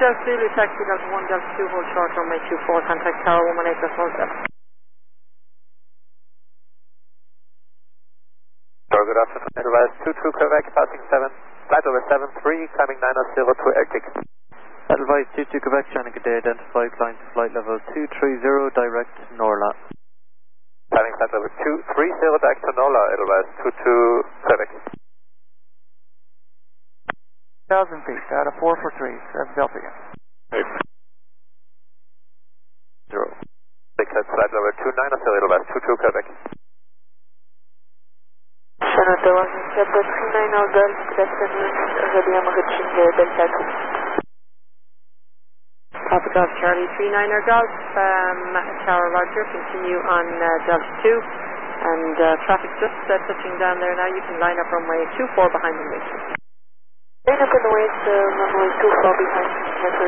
Delta Zulu, taxi Delta 1, Delta 2, hold short, runway 24, contact tower 118.07. Good afternoon, Edelweiss 22 Quebec, passing 7, flight over 73, climbing 900 to Arctic. Edelweiss 22 Quebec, China, good day, identify, climb to flight level 230, direct Norla. Climbing flight level 230, direct to Norla, Edelweiss 22 Quebec. 1,000 feet, data 443, 7 Delta again. 0. 6 at flight level 290, Edelweiss 22 Quebec. Channel 1, Golf, good afternoon, William reaching Delta 2. Papa Golf Charlie 39er Golf, Tower Roger, continue on Delta 2, and traffic just touching down there now. You can line up runway 24 behind the mission. Line up on the way to runway 24 behind,